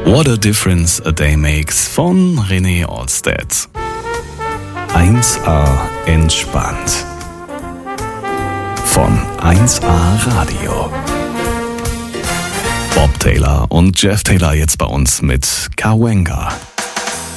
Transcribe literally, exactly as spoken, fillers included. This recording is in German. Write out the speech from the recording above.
What a Difference a Day Makes von René Olstedt. eins A entspannt. Von eins A Radio. Bob Taylor und Jeff Taylor jetzt bei uns mit Cahuenga.